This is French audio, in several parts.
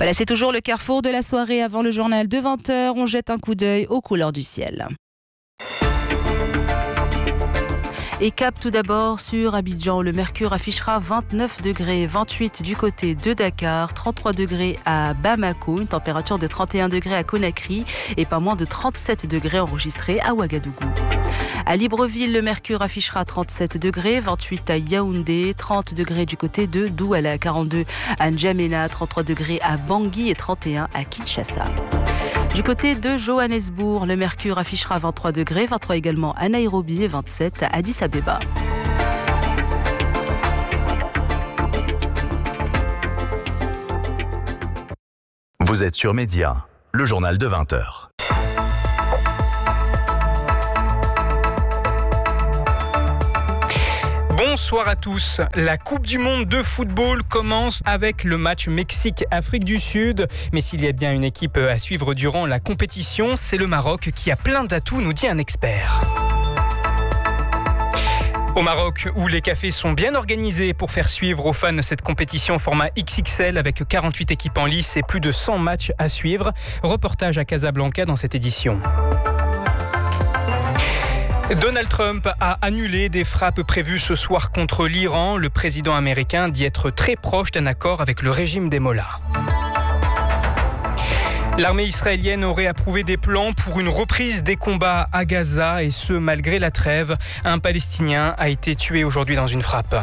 Voilà, c'est toujours le carrefour de la soirée avant le journal de 20h. On jette un coup d'œil aux couleurs du ciel. Et cap tout d'abord sur Abidjan, le mercure affichera 29 degrés, 28 du côté de Dakar, 33 degrés à Bamako, une température de 31 degrés à Conakry et pas moins de 37 degrés enregistrés à Ouagadougou. À Libreville, le mercure affichera 37 degrés, 28 à Yaoundé, 30 degrés du côté de Douala, 42 à N'Djamena, 33 degrés à Bangui et 31 à Kinshasa. Du côté de Johannesburg, le mercure affichera 23 degrés, 23 également à Nairobi et 27 à Addis Abeba. Vous êtes sur Média, le journal de 20h. Bonsoir à tous. La Coupe du Monde de football commence avec le match Mexique-Afrique du Sud. Mais s'il y a bien une équipe à suivre durant la compétition, c'est le Maroc qui a plein d'atouts, nous dit un expert. Au Maroc, où les cafés sont bien organisés pour faire suivre aux fans cette compétition format XXL avec 48 équipes en lice et plus de 100 matchs à suivre. Reportage à Casablanca dans cette édition. Donald Trump a annulé des frappes prévues ce soir contre l'Iran. Le président américain dit être très proche d'un accord avec le régime des Mollahs. L'armée israélienne aurait approuvé des plans pour une reprise des combats à Gaza et ce malgré la trêve. Un Palestinien a été tué aujourd'hui dans une frappe.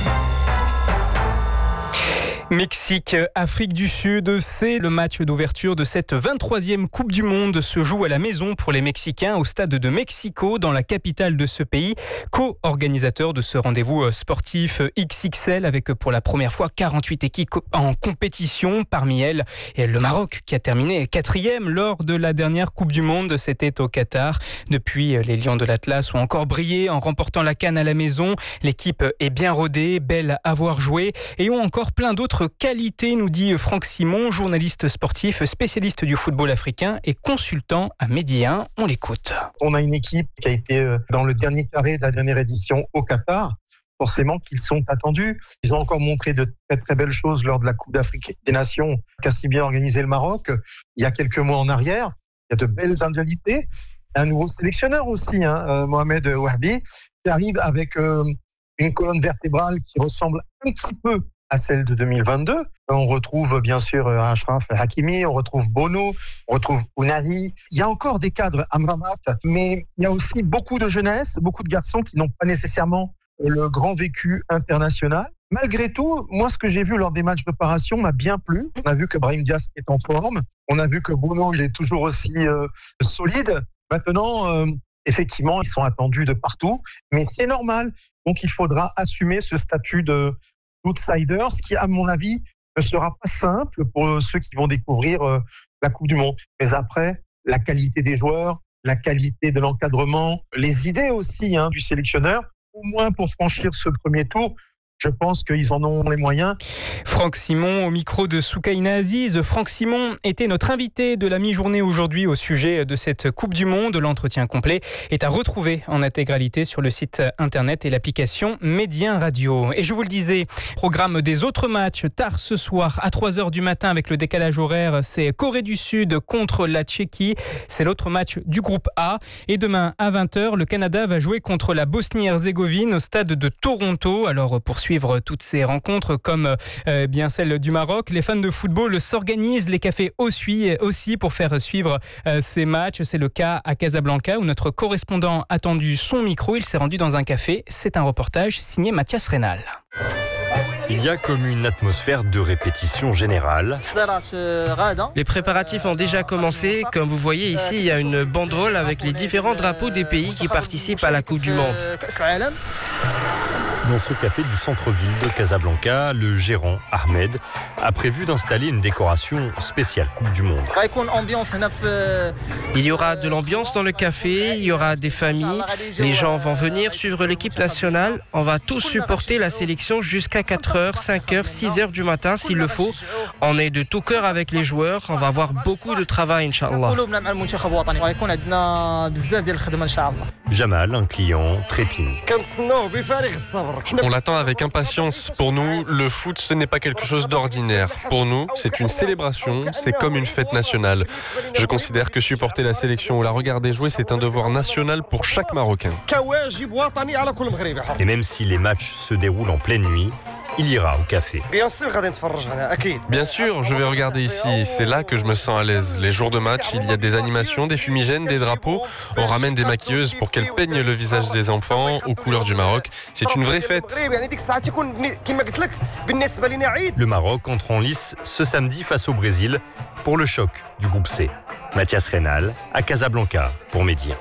Mexique, Afrique du Sud, c'est le match d'ouverture de cette 23e Coupe du Monde. Se joue à la maison pour les Mexicains au stade de Mexico, dans la capitale de ce pays. Co-organisateur de ce rendez-vous sportif XXL avec pour la première fois 48 équipes en compétition. Parmi elles, et le Maroc qui a terminé 4e lors de la dernière Coupe du Monde. C'était au Qatar. Depuis, les Lions de l'Atlas ont encore brillé en remportant la CAN à la maison. L'équipe est bien rodée, belle à voir jouer et ont encore plein d'autres qualité, nous dit Franck Simon, journaliste sportif, spécialiste du football africain et consultant à Média 1. On l'écoute. On a une équipe qui a été dans le dernier carré de la dernière édition au Qatar. Forcément qu'ils sont attendus. Ils ont encore montré de très très belles choses lors de la Coupe d'Afrique des Nations qu'a si bien organisé le Maroc il y a quelques mois en arrière. Il y a de belles individualités. Un nouveau sélectionneur aussi, Mohamed Wahbi, qui arrive avec une colonne vertébrale qui ressemble un petit peu à celle de 2022. On retrouve bien sûr Achraf Hakimi, on retrouve Bono, on retrouve Ounahi. Il y a encore des cadres Amrabat, mais il y a aussi beaucoup de jeunesse, beaucoup de garçons qui n'ont pas nécessairement le grand vécu international. Malgré tout, moi, ce que j'ai vu lors des matchs de préparation m'a bien plu. On a vu que Brahim Diaz est en forme. On a vu que Bono, il est toujours aussi solide. Maintenant, effectivement, ils sont attendus de partout, mais c'est normal. Donc, il faudra assumer ce statut d'outsiders, ce qui, à mon avis, ne sera pas simple pour ceux qui vont découvrir la Coupe du Monde. Mais après, la qualité des joueurs, la qualité de l'encadrement, les idées aussi du sélectionneur, au moins pour franchir ce premier tour, je pense qu'ils en ont les moyens. Franck Simon au micro de Soukaina Aziz. Franck Simon était notre invité de la mi-journée aujourd'hui au sujet de cette Coupe du Monde. L'entretien complet est à retrouver en intégralité sur le site internet et l'application Média Radio. Et je vous le disais, programme des autres matchs tard ce soir à 3h du matin avec le décalage horaire. C'est Corée du Sud contre la Tchéquie. C'est l'autre match du groupe A. Et demain à 20h, le Canada va jouer contre la Bosnie-Herzégovine au stade de Toronto. Alors pour suivre toutes ces rencontres comme bien celle du Maroc, les fans de football s'organisent, les cafés aussi pour faire suivre ces matchs. C'est le cas à Casablanca où notre correspondant a tendu son micro. Il s'est rendu dans un café. C'est un reportage signé Mathias Rénal. Il y a comme une atmosphère de répétition générale. Les préparatifs ont déjà commencé. Comme vous voyez ici, il y a une banderole avec les différents drapeaux des pays qui participent à la Coupe du Monde. Dans ce café du centre-ville de Casablanca, le gérant, Ahmed, a prévu d'installer une décoration spéciale Coupe du Monde. Il y aura de l'ambiance dans le café, il y aura des familles, les gens vont venir suivre l'équipe nationale. On va tous supporter la sélection jusqu'à 4h, 5h, 6h du matin s'il le faut. On est de tout cœur avec les joueurs, on va avoir beaucoup de travail, Inch'Allah. Jamal, un client, trépigne. On l'attend avec impatience. Pour nous, le foot, ce n'est pas quelque chose d'ordinaire. Pour nous, c'est une célébration, c'est comme une fête nationale. Je considère que supporter la sélection ou la regarder jouer, c'est un devoir national pour chaque Marocain. Et même si les matchs se déroulent en pleine nuit, il ira au café. Bien sûr, je vais regarder ici. C'est là que je me sens à l'aise. Les jours de match, il y a des animations, des fumigènes, des drapeaux. On ramène des maquilleuses pour qu'elles peignent le visage des enfants aux couleurs du Maroc. C'est une vraie fête. Le Maroc entre en lice ce samedi face au Brésil pour le choc du groupe C. Mathias Reynal à Casablanca pour Média.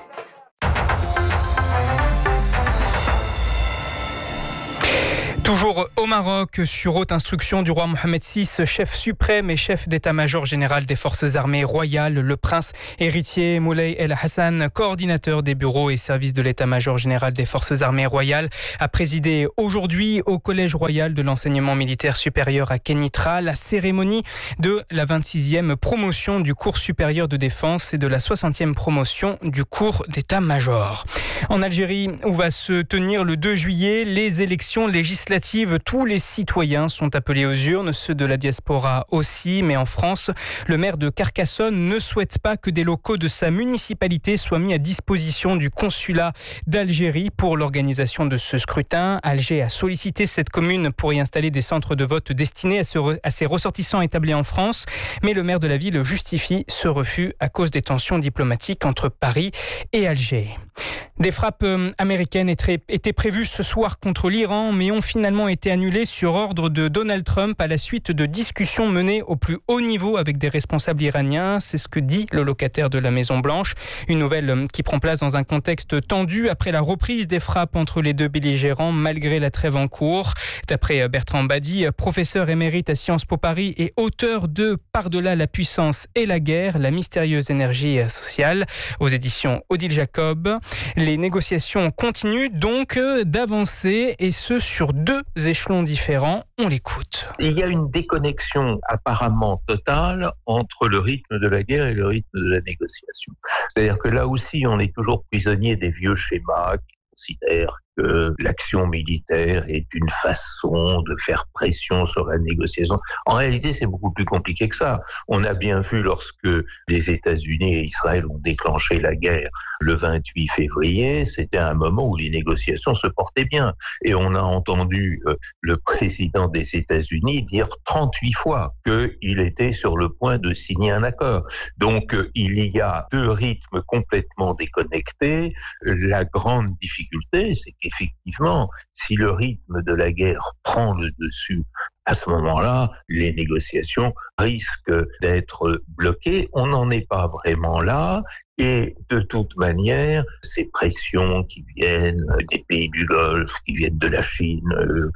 Toujours au Maroc, sur haute instruction du roi Mohamed VI, chef suprême et chef d'état-major général des forces armées royales, le prince héritier Moulay El Hassan, coordinateur des bureaux et services de l'état-major général des forces armées royales, a présidé aujourd'hui au Collège royal de l'enseignement militaire supérieur à Kenitra la cérémonie de la 26e promotion du cours supérieur de défense et de la 60e promotion du cours d'état-major. En Algérie, où va se tenir le 2 juillet les élections législatives, tous les citoyens sont appelés aux urnes, ceux de la diaspora aussi, mais en France, le maire de Carcassonne ne souhaite pas que des locaux de sa municipalité soient mis à disposition du consulat d'Algérie pour l'organisation de ce scrutin. Alger a sollicité cette commune pour y installer des centres de vote destinés à ses ressortissants établis en France, mais le maire de la ville justifie ce refus à cause des tensions diplomatiques entre Paris et Alger. Des frappes américaines étaient prévues ce soir contre l'Iran, mais ont finalement été annulées sur ordre de Donald Trump à la suite de discussions menées au plus haut niveau avec des responsables iraniens. C'est ce que dit le locataire de la Maison-Blanche. Une nouvelle qui prend place dans un contexte tendu après la reprise des frappes entre les deux belligérants malgré la trêve en cours. D'après Bertrand Badi, professeur émérite à Sciences Po Paris et auteur de Par-delà la puissance et la guerre, la mystérieuse énergie sociale, aux éditions Odile Jacob. Les négociations continuent donc d'avancer et ce sur deux échelons différents. On l'écoute. Il y a une déconnexion apparemment totale entre le rythme de la guerre et le rythme de la négociation. C'est-à-dire que là aussi, on est toujours prisonnier des vieux schémas qui considèrent que l'action militaire est une façon de faire pression sur la négociation. En réalité, c'est beaucoup plus compliqué que ça. On a bien vu lorsque les États-Unis et Israël ont déclenché la guerre le 28 février, c'était un moment où les négociations se portaient bien. Et on a entendu le président des États-Unis dire 38 fois qu'il était sur le point de signer un accord. Donc, il y a deux rythmes complètement déconnectés. La grande difficulté, c'est qu'effectivement, si le rythme de la guerre prend le dessus, à ce moment-là, les négociations risquent d'être bloquées. On n'en est pas vraiment là. Et de toute manière, ces pressions qui viennent des pays du Golfe, qui viennent de la Chine,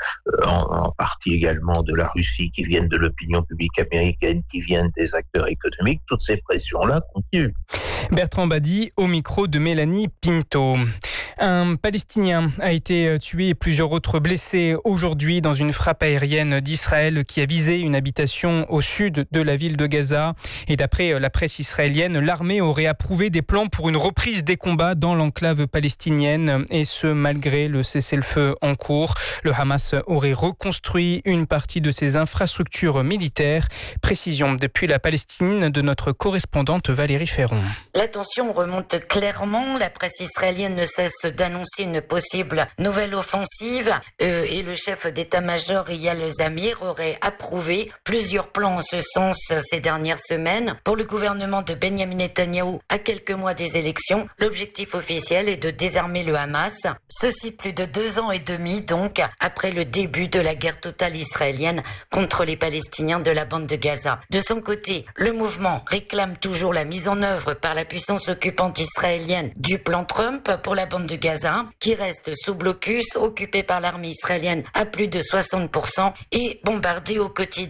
en partie également de la Russie, qui viennent de l'opinion publique américaine, qui viennent des acteurs économiques, toutes ces pressions-là continuent. Bertrand Badi au micro de Mélanie Pinto. Un Palestinien a été tué et plusieurs autres blessés aujourd'hui dans une frappe aérienne d'Israël qui a visé une habitation au sud de la ville de Gaza. Et d'après la presse israélienne, l'armée aurait approuvé des plans pour une reprise des combats dans l'enclave palestinienne, et ce malgré le cessez-le-feu en cours. Le Hamas aurait reconstruit une partie de ses infrastructures militaires. Précision depuis la Palestine de notre correspondante Valérie Ferron. La tension remonte clairement. La presse israélienne ne cesse d'annoncer une possible nouvelle offensive et le chef d'état-major Eyal Zamir aurait approuvé plusieurs plans en ce sens ces dernières semaines. Pour le gouvernement de Benyamin Netanyahou, à quelques mois des élections, l'objectif officiel est de désarmer le Hamas. Ceci plus de 2 ans et demi donc après le début de la guerre totale israélienne contre les Palestiniens de la bande de Gaza. De son côté, le mouvement réclame toujours la mise en œuvre par la puissance occupante israélienne du plan Trump pour la bande de Gaza, qui reste sous blocus, occupée par l'armée israélienne à plus de 60% et bombardée au quotidien.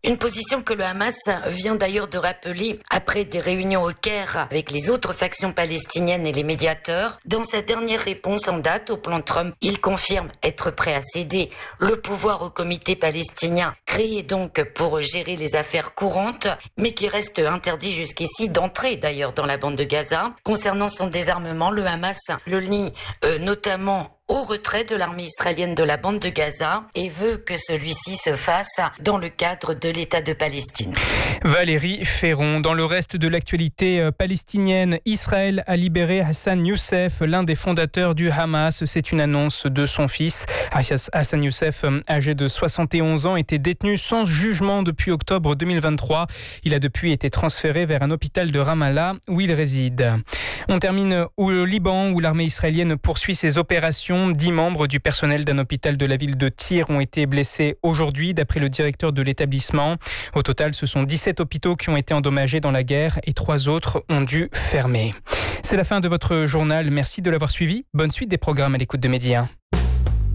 Une position que le Hamas vient d'ailleurs de rappeler après des réunions au Caire avec les autres factions palestiniennes et les médiateurs. Dans sa dernière réponse en date au plan Trump, il confirme être prêt à céder le pouvoir au comité palestinien, créé donc pour gérer les affaires courantes, mais qui reste interdit jusqu'ici d'entrer d'ailleurs dans la bande de Gaza. Concernant son désarmement, le Hamas le lie notamment au retrait de l'armée israélienne de la bande de Gaza et veut que celui-ci se fasse dans le cadre de l'État de Palestine. Valérie Ferron. Dans le reste de l'actualité palestinienne, Israël a libéré Hassan Youssef, l'un des fondateurs du Hamas. C'est une annonce de son fils. Hassan Youssef, âgé de 71 ans, était détenu sans jugement depuis octobre 2023. Il a depuis été transféré vers un hôpital de Ramallah où il réside. On termine au Liban où l'armée israélienne poursuit ses opérations. 10 membres du personnel d'un hôpital de la ville de Tyr ont été blessés aujourd'hui, d'après le directeur de l'établissement. Au total, ce sont 17 hôpitaux qui ont été endommagés dans la guerre et 3 autres ont dû fermer. C'est la fin de votre journal. Merci de l'avoir suivi. Bonne suite des programmes à l'écoute de Média 1.